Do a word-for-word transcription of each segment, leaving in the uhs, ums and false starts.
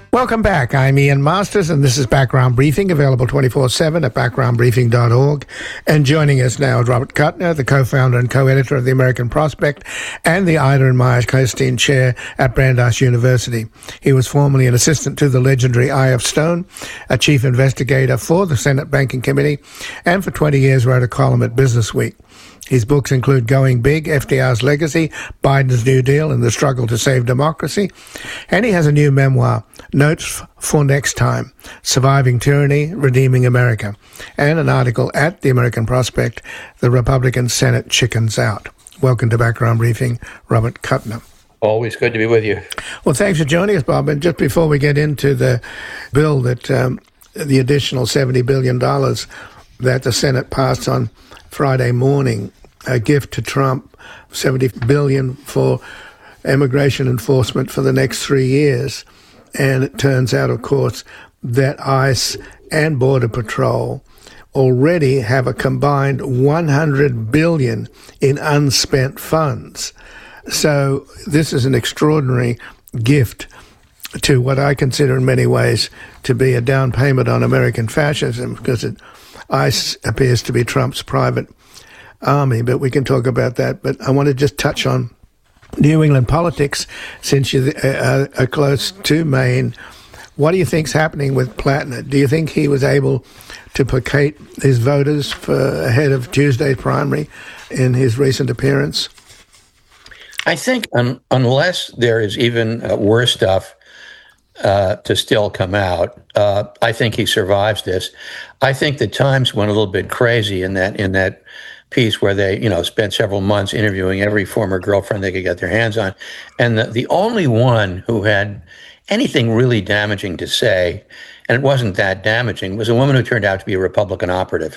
Welcome back. I'm Ian Masters, and this is Background Briefing, available twenty-four seven at background briefing dot org. And joining us now is Robert Kuttner, the co-founder and co-editor of The American Prospect and the Ida and Meyer Costin Chair at Brandeis University. He was formerly an assistant to the legendary I F Stone, a chief investigator for the Senate Banking Committee, and for twenty years wrote a column at Business Week. His books include Going Big, F D R's Legacy, Biden's New Deal, and the Struggle to Save Democracy. And he has a new memoir, Notes for Next Time, Surviving Tyranny, Redeeming America, and an article at The American Prospect, The Republican Senate Chickens Out. Welcome to Background Briefing, Robert Kuttner. Always good to be with you. Well, thanks for joining us, Bob. And just before we get into the bill that um, the additional seventy billion dollars that the Senate passed on Friday morning, a gift to Trump, seventy billion dollars for immigration enforcement for the next three years. And it turns out, of course, that ICE and Border Patrol already have a combined one hundred billion dollars in unspent funds. So this is an extraordinary gift to what I consider in many ways to be a down payment on American fascism, because it, ICE appears to be Trump's private army, but we can talk about that. But I want to just touch on New England politics, since you uh, are close to Maine. What do you think's happening with Plattner? Do you think he was able to placate his voters for ahead of Tuesday's primary in his recent appearance? I think un- unless there is even uh, worse stuff uh, to still come out, uh, I think he survives this. I think the Times went a little bit crazy in that in that. piece where they, you know, spent several months interviewing every former girlfriend they could get their hands on. And the, the only one who had anything really damaging to say, and it wasn't that damaging, was a woman who turned out to be a Republican operative.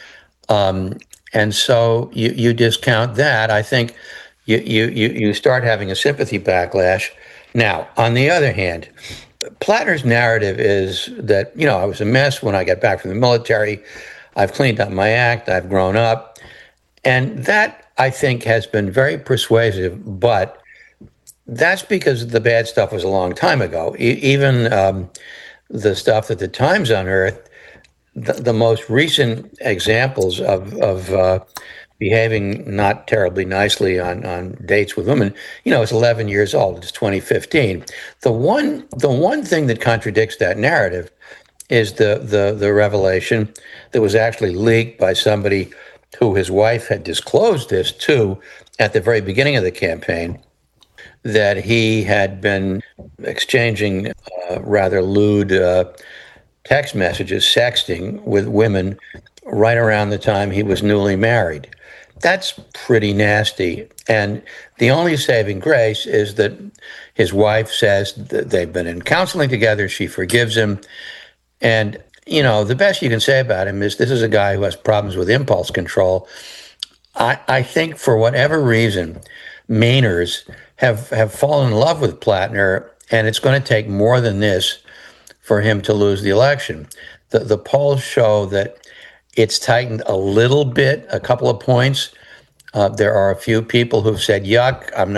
Um, and so you, you discount that. I think you, you, you, you start having a sympathy backlash. Now, on the other hand, Plattner's narrative is that, you know, I was a mess when I got back from the military. I've cleaned up my act. I've grown up. And that, I think, has been very persuasive, but that's because the bad stuff was a long time ago. E- even um, the stuff that the Times unearthed, the, the most recent examples of, of uh, behaving not terribly nicely on, on dates with women, you know, it's eleven years old. It's twenty fifteen. The one, the one thing that contradicts that narrative is the, the, the revelation that was actually leaked by somebody who his wife had disclosed this to at the very beginning of the campaign, that he had been exchanging uh, rather lewd uh, text messages, sexting with women right around the time he was newly married. That's pretty nasty. And the only saving grace is that his wife says that they've been in counseling together. She forgives him. And you know, the best you can say about him is this is a guy who has problems with impulse control. I, I think for whatever reason, Mainers have, have fallen in love with Plattner, and it's going to take more than this for him to lose the election. The, the polls show that it's tightened a little bit, a couple of points. Uh, there are a few people who've said, yuck, I'm